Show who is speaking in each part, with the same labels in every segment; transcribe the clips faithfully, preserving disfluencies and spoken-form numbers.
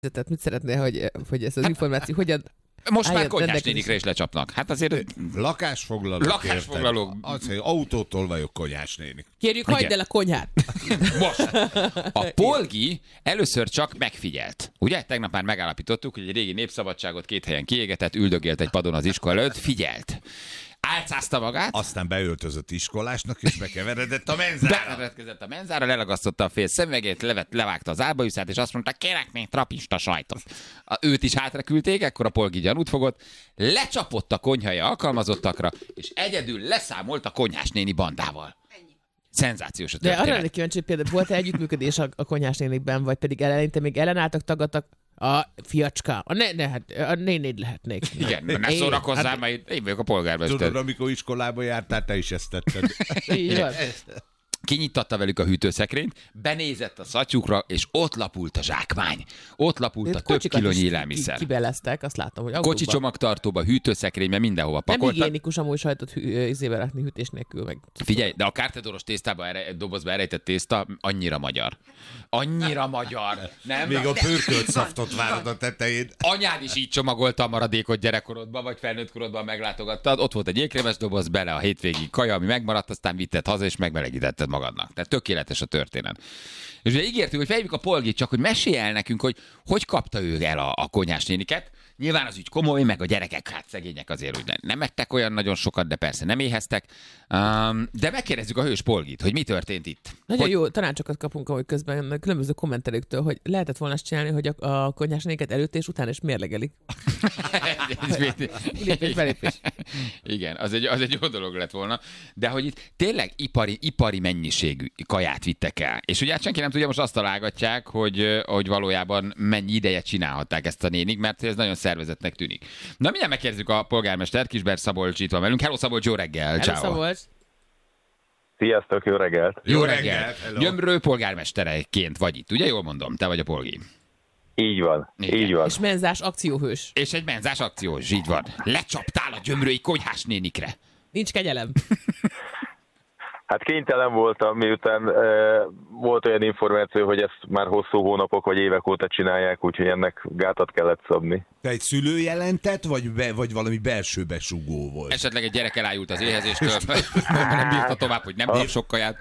Speaker 1: Tehát mit szeretnél, hogy, hogy ez az információ hogyan...
Speaker 2: Most már konyhásnénikre is lecsapnak. Hát azért...
Speaker 3: Lakásfoglalók.
Speaker 2: Lakásfoglalók.
Speaker 3: Az, hogy autótól vagyok konyhásnénik.
Speaker 1: Kérjük, hagyd el a konyhát.
Speaker 2: Most. A Polgi először csak megfigyelt. Ugye? Tegnap már megállapítottuk, hogy egy régi népszabadságot két helyen kiégetett, üldögélt egy padon az iskola előtt, figyelt. Álcázta magát.
Speaker 3: Aztán beöltözött iskolásnak, és bekeveredett a menzára.
Speaker 2: Bekeveredett a menzára, lelagasztotta a fél szemüvegét, levet, levágta az álbajuszát, és azt mondta, kérek még trapista sajtot. A, őt is hátra küldték, ekkor a Polgi gyanút fogott, lecsapott a konyhai alkalmazottakra, és egyedül leszámolt a konyhásnéni bandával. Szenzációs a történet.
Speaker 1: De arra lennék kíváncsi, például volt-e együttműködés a, a konyhásnénikben, vagy pedig eleinte még ellenálltak, tagadtak? A fiacska, a, ne, ne, hát, a nénéd lehetnék.
Speaker 2: Igen, ne
Speaker 1: én,
Speaker 2: szórakozzál,
Speaker 1: hát,
Speaker 2: majd én vagyok a polgármester.
Speaker 3: Tudod, amikor iskolába jártál, te is ezt tetted.
Speaker 1: Így van.
Speaker 2: Kinyitatta velük a hűtőszekrényt, benézett a szatyukra, és ott lapult a zsákmány. Ott lapult a több kilónyi élelmiszer.
Speaker 1: Kibeleztek, azt látom, hogy autóban.
Speaker 2: Kocsi csomagtartóba, hűtőszekrényben, mindenhova pakoltak.
Speaker 1: Nem higiénikus amúgy sajtot hű, izébe rakni hűtés nélkül meg.
Speaker 2: Figyelj, de a kártedoros tésztába erre, dobozba erejtett tészta annyira magyar. Annyira magyar. Nem?
Speaker 3: Még a pörkölt szaftot várod a tetején.
Speaker 2: Anyád is így csomagolta a maradékot gyerekkorodban, vagy felnőtt korodban meglátogattad. Ott volt egy jégkrémes doboz, bele a hétvégi kaja, ami megmaradt, aztán vitted haza, és megmelegítetted magadnak. Tehát tökéletes a történet. És ugye ígértük, hogy fejljük a Polgit, csak hogy mesélj el nekünk, hogy hogy kapta ő el a, a konyhásnéniket. Nyilván az ügy komoly, meg a gyerekek, hát szegények azért úgy nem ettek olyan nagyon sokat, de persze nem éheztek. Um, de megkérdezzük a hős Polgit, hogy mi történt itt.
Speaker 1: Nagyon
Speaker 2: hogy...
Speaker 1: jó tanácsokat kapunk, ahogy közben különböző kommentelőktől, hogy lehetett volna azt csinálni, hogy a, a konyhásnéniket előtt és utána is mérlegelik. Lépés belépés.
Speaker 2: Igen, az egy, az egy jó dolog lett volna. De hogy itt tényleg ipari, ipari mennyiségű kaját vittek el. És ugye hát senki nem tudja, most azt találgatják, hogy, hogy valójában mennyi ideje csinálhatták ezt a nénik, mert ez nagyon szervezetnek tűnik. Na, mindjárt megkérdezzük a polgármester, Kisberg Szabolcs itt van velünk. Hello Szabolcs, jó reggel!
Speaker 1: Hello
Speaker 2: Ciao.
Speaker 1: Szabolcs!
Speaker 4: Sziasztok, jó reggelt!
Speaker 2: Jó, jó reggelt! reggelt. Gyömrő polgármestereként vagy itt, ugye? Jól mondom, te vagy a Polgi.
Speaker 4: Így van,
Speaker 2: Igen.
Speaker 4: így van.
Speaker 1: És menzás akcióhős.
Speaker 2: És egy menzás akciós, így van. Lecsaptál a gyömrői konyhásnénikre.
Speaker 1: Nincs kegyelem.
Speaker 4: Hát kénytelen voltam, miután e, volt olyan információ, hogy ezt már hosszú hónapok vagy évek óta csinálják, úgyhogy ennek gátat kellett szabni.
Speaker 3: Te egy szülő jelentett, vagy, be, vagy valami belső besugó volt?
Speaker 2: Esetleg egy gyerek elájult az éhezéstől, nem bírta tovább, hogy nem bír sok kaját.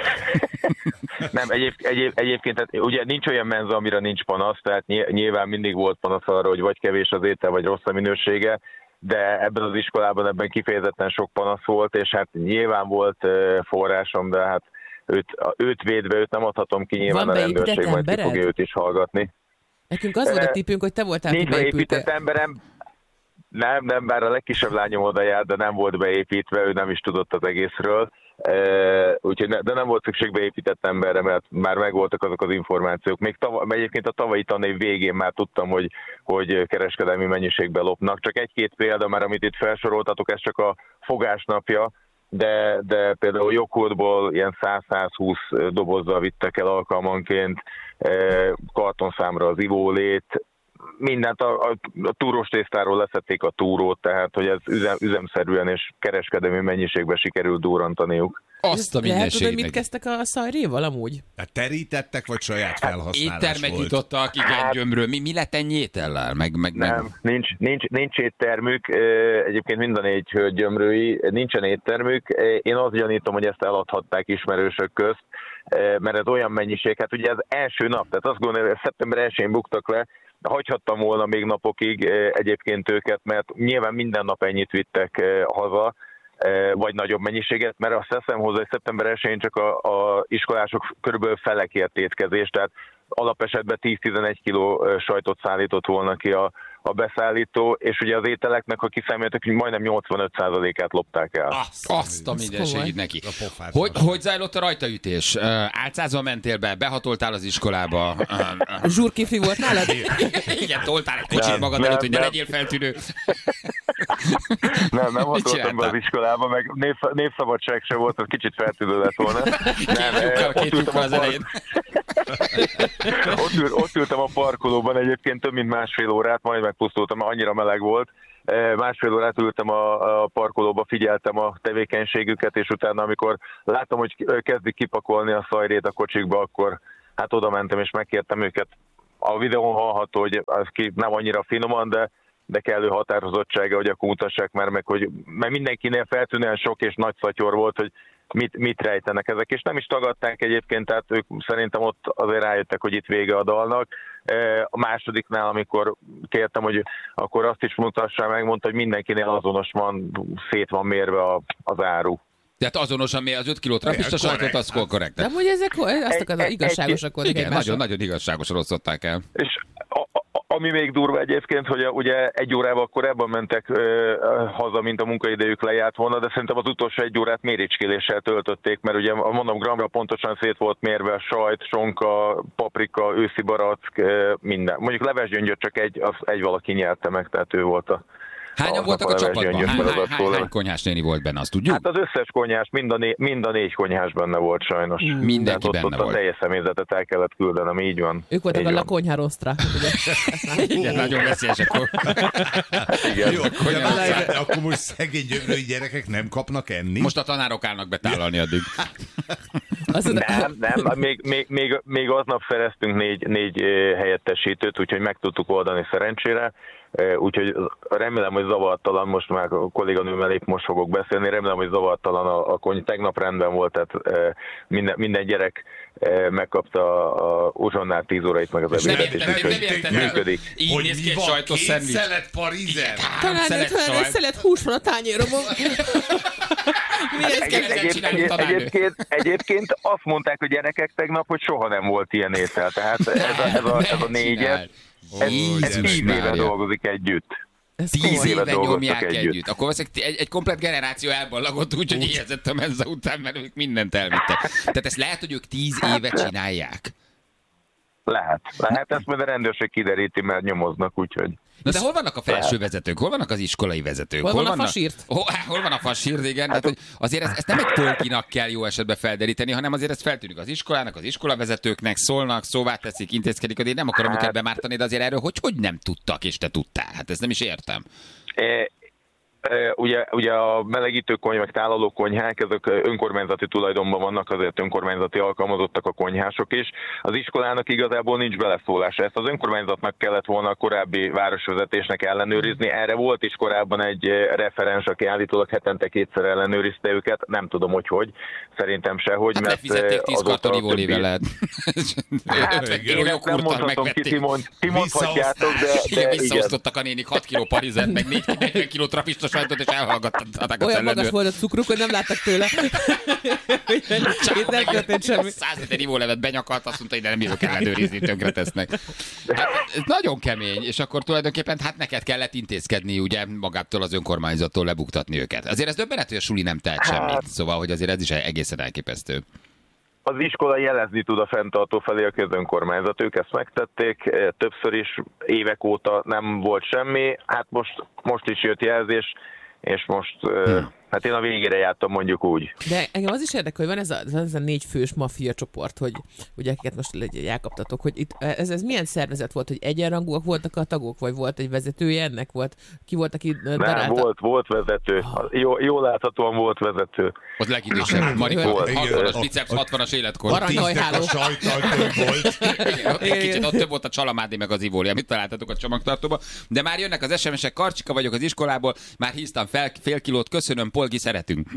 Speaker 4: Nem, egyéb, egyéb, egyébként hát ugye nincs olyan menza, amire nincs panasz, tehát nyilván mindig volt panasz arra, hogy vagy kevés az étel, vagy rossz a minősége, de ebben az iskolában ebben kifejezetten sok panasz volt, és hát nyilván volt uh, forrásom, de hát őt, őt védve, őt nem adhatom ki, nyilván
Speaker 1: van
Speaker 4: a rendőrség majd ki fogja őt is hallgatni.
Speaker 1: Nekünk az volt a tippünk, hogy te voltál,
Speaker 4: nincs beépített emberem, nem, nem, bár a legkisebb lányom oda járt, de nem volt beépítve, ő nem is tudott az egészről. Uh, úgyhogy ne, de nem volt szükség beépített emberre, mert már megvoltak azok az információk. Még tava, egyébként a tavalyi tanév végén már tudtam, hogy, hogy kereskedelmi mennyiségben lopnak. Csak egy-két példa, mert amit itt felsoroltatok, ez csak a fogásnapja, de, de például joghurtból ilyen száz-százhúsz dobozzal vittek el alkalmanként, uh, kartonszámra az ivólét, mindent a, a, a túrós tésztáról leszették a túrót, tehát hogy ez üzem, üzemszerűen és kereskedelmi mennyiségben sikerült durrantaniuk.
Speaker 2: Azt a
Speaker 1: mindenségnek. Lehet, hogy mit
Speaker 2: mindenségnek.
Speaker 1: kezdtek a szajréval amúgy?
Speaker 3: Tehát terítettek, vagy saját felhasználás
Speaker 2: Éttermet
Speaker 3: volt?
Speaker 2: nyitottak, igen,
Speaker 4: Hát-
Speaker 2: Gyömről. Mi, mi lett ennyi étellel? Meg, meg, meg...
Speaker 4: Nem, nincs, nincs, nincs éttermük, egyébként mind a négy hölgy gyömrői, nincsen éttermük. Én azt gyanítom, hogy ezt eladhatták ismerősök közt, mert ez olyan mennyiség, hát ugye az első nap, tehát azt gondolom, hogy szeptember elsején buktak le, hagyhattam volna még napokig egyébként őket, mert nyilván minden nap ennyit vittek haza, vagy nagyobb mennyiséget, mert azt teszem hozzá, hogy szeptember elsején csak a, a iskolások körülbelül fele kért étkezést, tehát alapesetben tíz-tizenegy kiló sajtot szállított volna ki a, a beszállító, és ugye az ételeknek, ha kiszámoltak, hogy majdnem nyolcvanöt százalékát lopták el.
Speaker 2: Azt, azt a mindenségét neki.
Speaker 3: A
Speaker 2: Hogy, hogy zajlott a rajtaütés? Álcázva mentél be, behatoltál az iskolába.
Speaker 1: Zsúrkifli volt nálad?
Speaker 2: Igen, toltál egy kocsit
Speaker 4: Nem,
Speaker 2: magad
Speaker 4: nem,
Speaker 2: előtt, hogy ne
Speaker 4: nem.
Speaker 2: legyél feltűnő.
Speaker 4: Nem, nem
Speaker 2: Mit
Speaker 4: hatoltam be
Speaker 2: csináltál?
Speaker 4: az iskolába, meg név, névszabadság se volt, az kicsit feltűnő lett volna. Nem,
Speaker 2: Két lyukkal,
Speaker 4: ott
Speaker 2: két
Speaker 4: ültem
Speaker 2: lyukkal
Speaker 4: a
Speaker 2: az
Speaker 4: park-
Speaker 2: elején.
Speaker 4: ott, ül, ott ültem a parkolóban egyébként több mint másfél órát, majd megpusztultam, mert annyira meleg volt. Másfél órát ültem a, a parkolóba, figyeltem a tevékenységüket, és utána, amikor láttam, hogy kezdik kipakolni a szajrét a kocsikba, akkor hát oda mentem és megkértem őket a videón hallható, hogy az ki nem annyira finoman, de, de kellő határozottsága, hogy akkor mutassák már meg, hogy mert mindenkinél feltűnően sok és nagy szatyor volt, hogy mit, mit rejtenek ezek, és nem is tagadták egyébként, tehát ők szerintem ott azért rájöttek, hogy itt vége a dalnak. A másodiknál, amikor kértem, hogy akkor azt is mutassá meg, mondta, hogy mindenkinél azonos van, szét van mérve a, az áru.
Speaker 2: Tehát azonosan mi az öt kiló trapista sajtot, az korrekt.
Speaker 1: De hogy ezek azt akarod, igazságosak voltak
Speaker 2: igen,
Speaker 1: egymásra.
Speaker 2: nagyon-nagyon igazságosan osztották el.
Speaker 4: És a, a, ami még durva egyébként, hogy a, ugye egy órával korábban mentek ö, haza, mint a munkaidejük lejárt volna, de szerintem az utolsó egy órát méricskéléssel töltötték, mert ugye mondom, gramra pontosan szét volt mérve a sajt, sonka, paprika, őszi barack, minden. Mondjuk levesgyöngyöt csak egy, az egy valaki nyerte meg, tehát ő volt a
Speaker 2: Hányan voltak a csapatban? Hány, hány, hány, hány konyhás néni volt benne, azt tudjuk?
Speaker 4: Hát az összes konyhás, mind a, né, mind a négy konyhás benne volt sajnos.
Speaker 2: Mm. Mindenki
Speaker 4: ott,
Speaker 2: benne
Speaker 4: ott
Speaker 2: volt.
Speaker 4: A teljes személyzetet el kellett küldenem, így van.
Speaker 1: Ők voltak
Speaker 4: így
Speaker 1: a
Speaker 4: van.
Speaker 1: La Konyha Rostra.
Speaker 2: Igen, nagyon veszélyesek.
Speaker 3: Igen. Jó, de várjál, akkor most szegény gyömrői gyerekek nem kapnak enni?
Speaker 2: Most a tanárok állnak be tálalni addig.
Speaker 4: Nem, nem, még, még, még, még aznap szereztünk négy, négy helyettesítőt, úgyhogy meg tudtuk oldani szerencsére. Úgyhogy remélem, hogy zavartalan, most már a kolléganőmmel épp most fogok beszélni, remélem, hogy zavartalan a, a kony, tegnap rendben volt, tehát minden, minden gyerek megkapta a uzsonnál tíz órait, meg az ebédet, és úgyhogy működik.
Speaker 2: Így néz ki egy sajtos szendvics.
Speaker 3: Két szelet parizer?
Speaker 1: Talán egy szelet hús van a tányéromon.
Speaker 4: Egyébként, egyébként azt mondták a gyerekek tegnap, hogy soha nem volt ilyen étel, tehát ez a, ez a, ez a négyet. Ez, ez tíz éve dolgozik együtt.
Speaker 2: Tíz éve, éve nyomják együtt. együtt. Akkor egy, egy, egy komplet generáció elballagott úgy, hogy éhezett a menza után, mert ők mindent elvittek. Tehát ezt lehet, hogy ők tíz éve csinálják?
Speaker 4: Lehet. Lehet, ezt majd a rendőrség kideríti, mert nyomoznak, úgyhogy...
Speaker 2: Na de hol vannak a felső vezetők? Hol vannak az iskolai vezetők?
Speaker 1: Hol,
Speaker 2: hol
Speaker 1: van a
Speaker 2: vannak...
Speaker 1: fasírt?
Speaker 2: Hol, hol van a fasírt, igen. Hát, hogy azért ezt, ezt nem egy tolkinak kell jó esetben felderíteni, hanem azért ez feltűnik az iskolának, az iskolavezetőknek, szólnak, szóvá teszik, intézkedik, hogy én nem akarom hát... őket bemártani, de azért erről hogy, hogy nem tudtak, és te tudtál? Hát ezt nem is értem.
Speaker 4: É... Ugye, ugye a melegítőkonyhák, meg tálalókonyhák, ezek önkormányzati tulajdonban vannak, azért önkormányzati alkalmazottak a konyhások is. Az iskolának igazából nincs beleszólása. Ezt az önkormányzatnak kellett volna a korábbi városvezetésnek ellenőrizni. Erre volt is korábban egy referens, aki állítólag hetente kétszer ellenőrizte őket. Nem tudom, hogy hogy. Szerintem sehogy.
Speaker 2: Hát
Speaker 4: mert
Speaker 2: lefizették tíz kartonivólével lehet.
Speaker 4: Hát én nem mondhatom ki, ti mondhatjátok, de, de
Speaker 2: igen, visszaosztottak a nénik hat kiló parizert, meg negyven kiló trapista sajtot, és elhallgattatták a
Speaker 1: olyan
Speaker 2: szellendőt.
Speaker 1: magas volt a cukruk, hogy nem láttak tőle. Itt nem történt semmi.
Speaker 2: száz liter ivólevet benyakalt, azt mondta, hogy de nem bírok ellenőrizni, tönkre tesznek. Hát, ez nagyon kemény, és akkor tulajdonképpen hát neked kellett intézkedni, ugye magától az önkormányzattól lebuktatni őket. Azért ez döbbenet, hogy a suli nem tehet semmit. Szóval, hogy azért ez is egészen elképesztő.
Speaker 4: Az iskola jelezni tud a fenntartó felé a közönkormányzat. Ők ezt megtették, többször is, évek óta nem volt semmi. Hát most, most is jött jelzés, és most, hmm. hát én a végére jártam, mondjuk úgy.
Speaker 1: De engem az is érdekel, hogy van ez a, ez a négy fős maffia csoport, hogy ugye akiket most elkaptatok, hogy itt, ez, ez milyen szervezet volt, hogy egyenrangúak voltak a tagok, vagy volt egy vezetője ennek? Volt, ki volt, aki darálta?
Speaker 4: Nem, volt, volt vezető. Jó, jól láthatóan volt vezető.
Speaker 2: Az legidősebb. Marika, hatvanas biceps, hatvanas életkor.
Speaker 1: Aranyhajháló.
Speaker 3: A sajttal több volt.
Speaker 2: Igen, kicsit ott több volt a csalamádi meg az ivóli, amit találtatok a csomagtartóba. De már jönnek az es em esek, Karcsika vagyok az iskolából, már híztam fel fél kilót, köszönöm, Polgi, szeretünk.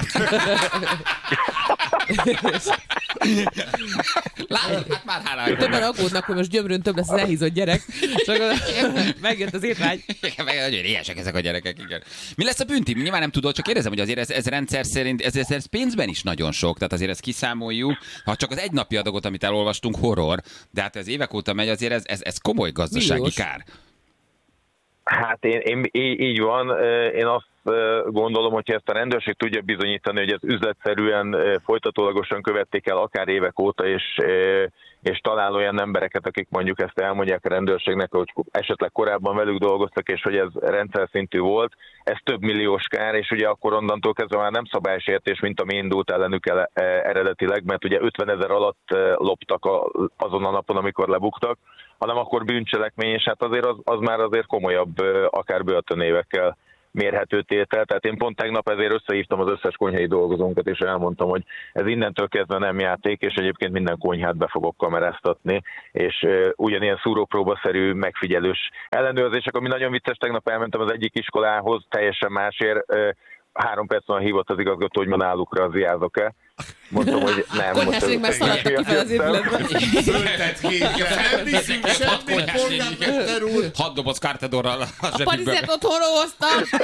Speaker 2: Lát, hát már háláljuk.
Speaker 1: Többen aggódnak, hogy most Gyömrőn több lesz az elhízott gyerek, csak megjött az étvágy.
Speaker 2: Nagyon éhesek ezek a gyerekek, igen. Mi lesz a bünti? Nyilván nem tudod, csak kérdezem, hogy azért ez, ez rendszer szerint, ez, ez, ez pénzben is nagyon sok, tehát azért ezt kiszámoljuk. Ha csak az egy napi adagot, amit elolvastunk, horror, de hát ez évek óta megy, azért ez, ez, ez komoly gazdasági Milliós. Kár.
Speaker 4: Hát én, én, így van, én azt gondolom, hogy ezt a rendőrség tudja bizonyítani, hogy ez üzletszerűen folytatólagosan követték el akár évek óta, és, és talál olyan embereket, akik mondjuk ezt elmondják a rendőrségnek, hogy esetleg korábban velük dolgoztak, és hogy ez rendszer szintű volt, ez több milliós kár, és ugye akkor onnantól kezdve már nem szabálysértés, mint ami indult ellenük el, eredetileg, mert ugye ötvenezer alatt loptak a, azon a napon, amikor lebuktak, hanem akkor bűncselekmény, és hát azért az, az már azért komolyabb, akár börtönévekkel mérhető tétel. Tehát én pont tegnap ezért összehívtam az összes konyhai dolgozónkat, és elmondtam, hogy ez innentől kezdve nem játék, és egyébként minden konyhát be fogok kameráztatni, és uh, ugyanilyen szúrópróbaszerű megfigyelős ellenőrzések, ami nagyon vicces, tegnap elmentem az egyik iskolához, teljesen másért, uh, három perc van hívott az igazgató, hogy ma nálukra az járok-e. Mondtam, hogy nem.
Speaker 1: Konyhásnék már szaladtak ki fel az épületben.
Speaker 3: Föltett képke, nem viszünk semmit, polgármester úr.
Speaker 2: Hat doboz Cartedorral a zsebükbe.
Speaker 1: A parizert otthonról hoztam.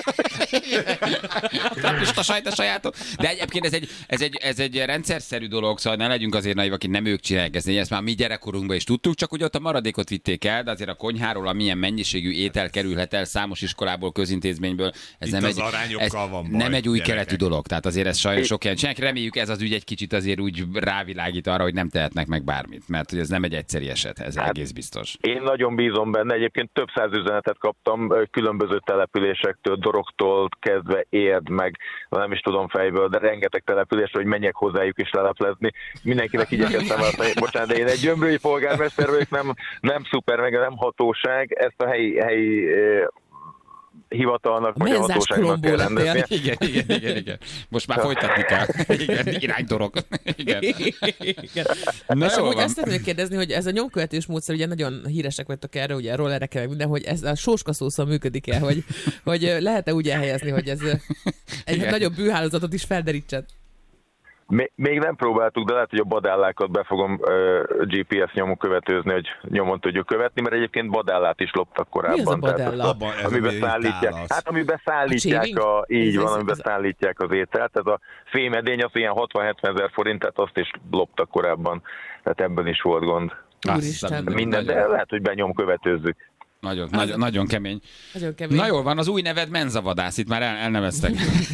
Speaker 2: Kapista sajt a sajátok. De egyébként ez egy, ez, egy, ez egy rendszerszerű dolog, szóval ne legyünk azért naivak, akik nem ők csinálják ezt. Ezt már mi gyerekkorunkban is tudtuk, csak hogy ott a maradékot vitték el, de azért a konyháról, amilyen mennyiségű étel kerülhet el számos iskolából, közintézményből. Ez
Speaker 3: Itt
Speaker 2: nem
Speaker 3: az
Speaker 2: egy,
Speaker 3: arányokkal
Speaker 2: ez
Speaker 3: van baj,
Speaker 2: nem egy új
Speaker 3: gyerekek.
Speaker 2: keletű dolog. Tehát azért ez sajnos sok ilyen csinálják. Reméljük ez az ügy egy kicsit azért úgy rávilágít arra, hogy nem tehetnek meg bármit, mert hogy ez nem egy egyszeri eset, ez hát, egész biztos.
Speaker 4: Én nagyon bízom benne, egyébként több száz üzenetet kaptam különböző településektől, Doroktól kezdve Érd, meg nem is tudom fejből, de rengeteg településre, hogy menjek hozzájuk is leleplezni. Mindenkinek igyekeztem azt, bocsánat, de én egy gyömrői polgármester vagyok, nem, nem szuper, meg nem hatóság, ezt a helyi, helyi hivatalnak, vagy a hatóságnak kell rendeznie.
Speaker 2: Igen, igen, igen, igen. Most már folytatni kell. Igen, iránydorog. Igen.
Speaker 1: Igen.
Speaker 2: Na,
Speaker 1: és
Speaker 2: jó
Speaker 1: amúgy
Speaker 2: van.
Speaker 1: azt szeretném kérdezni, hogy ez a nyomkövetős módszer, ugye nagyon híresek vagytok erre, ugye rollerekkel, meg minden, hogy ez a sóskaszószal működik-e, hogy, hogy lehet-e úgy elhelyezni, hogy ez egy
Speaker 2: Igen.
Speaker 1: nagyobb bűhálózatot is felderítsen?
Speaker 4: Még nem próbáltuk, de lehet, hogy a badállákat be fogom uh, gé pé es nyomon követőzni, hogy nyomon tudjuk követni, mert egyébként badállát is loptak korábban.
Speaker 1: Mi az a badálla?
Speaker 4: Tehát
Speaker 3: Abban ez
Speaker 4: amiben
Speaker 3: ami
Speaker 4: szállítják,
Speaker 3: tálasz.
Speaker 4: hát amiben szállítják,
Speaker 1: A
Speaker 4: a, így
Speaker 1: Ez-
Speaker 4: van,
Speaker 1: ez-
Speaker 4: amiben
Speaker 1: ez-
Speaker 4: szállítják az ételt. Ez a fémedény az ilyen hatvan-hetven ezer forint, tehát azt is loptak korábban. Tehát ebben is volt gond.
Speaker 1: Úristen.
Speaker 4: Minden, de lehet, hogy benyom követőzzük.
Speaker 2: Nagyon, nagyon, nagyon kemény.
Speaker 1: Nagyon kemény.
Speaker 2: Na jól van, az új neved Menzavadász, itt már el, elneveztek.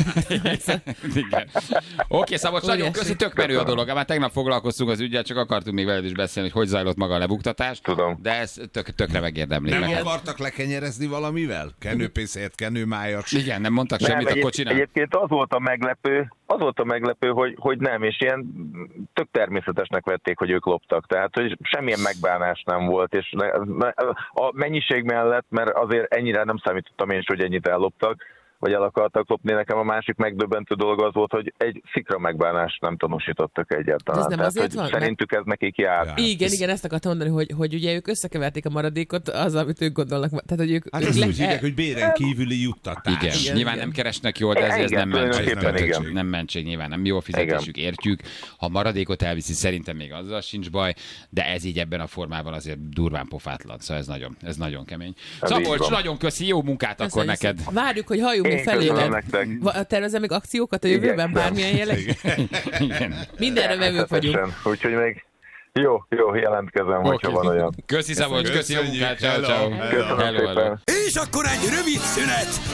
Speaker 2: Igen. Oké, Szabolcs, nagyon
Speaker 1: Óriási.
Speaker 2: köszi, tök menő a dolog. Már tegnap foglalkoztunk az ügyel, csak akartunk még veled is beszélni, hogy hogy zajlott maga a lebuktatás.
Speaker 4: Tudom.
Speaker 2: De ez tök, tökre megérdemli.
Speaker 3: Nem
Speaker 2: Meg-
Speaker 3: akartak lekenyerezni valamivel? Kenőpészért, kenőmájas.
Speaker 2: Igen, nem mondtak semmit
Speaker 4: Nem,
Speaker 2: a
Speaker 4: egy,
Speaker 2: kocsinál?
Speaker 4: egyébként az volt a meglepő, az volt a meglepő, hogy, hogy nem, és ilyen tök természetesnek vették, hogy ők loptak. Tehát, hogy semmilyen megbánás nem volt, és ne, ne, a mennyiség mellett, mert azért ennyire nem számítottam én is, hogy ennyit elloptak, vagy el akartak lopni. Nekem a másik megdöbbentő dolog az volt, hogy egy szikra megbánást nem tanúsítottak egyáltalán.
Speaker 1: De ez nem
Speaker 4: Tehát,
Speaker 1: azért
Speaker 4: hogy
Speaker 1: van,
Speaker 4: szerintük ez nekik jár.
Speaker 3: Ja.
Speaker 1: Igen,
Speaker 3: Ez-
Speaker 1: igen, ezt akartam mondani, hogy, hogy ugye ők összekeverték a maradékot az, amit ők gondolnak. Tehát, hogy ők,
Speaker 3: Hát
Speaker 1: ők
Speaker 3: ezt
Speaker 1: le-
Speaker 3: úgy hívják, hogy béren kívüli juttatás.
Speaker 2: Igen.
Speaker 1: Igen,
Speaker 2: nyilván
Speaker 1: igen.
Speaker 2: nem keresnek jól, de ez, ez
Speaker 4: Igen,
Speaker 2: nem mentség.
Speaker 4: tulajdonképpen
Speaker 2: Tehát,
Speaker 3: igen.
Speaker 2: Nem mentség, nyilván nem jó a fizetésük, értjük. Ha maradékot elviszi, szerintem még azzal sincs baj, de ez így ebben a formában azért durván pofátlan. Szóval ez nagyon, ez nagyon kemény.
Speaker 4: Ez így
Speaker 2: Szabolcs,
Speaker 4: van.
Speaker 2: nagyon köszi, jó munkát akkor
Speaker 1: Köszönjük
Speaker 2: neked.
Speaker 1: szépen. Várjuk, hogy halljunk még
Speaker 4: Én köszönöm
Speaker 1: feléled.
Speaker 4: nektek.
Speaker 1: Va- Tervezel még akciókat a jövőben?
Speaker 4: Igyekszem.
Speaker 1: Bármilyen jelleg?
Speaker 2: Igen.
Speaker 1: Mindenre vevők vagyunk.
Speaker 4: Természetesen. Úgyhogy még jó, jó, jelentkezem, hogyha
Speaker 2: Oké.
Speaker 4: van olyan.
Speaker 2: Köszi Szabolcs, köszi, jó
Speaker 3: Köszönjük,
Speaker 2: munkát, ciao,
Speaker 3: hello,
Speaker 2: ciao.
Speaker 3: hello.
Speaker 4: Köszönöm
Speaker 2: Hello, hello.
Speaker 4: szépen.
Speaker 5: És akkor egy rövid szünet!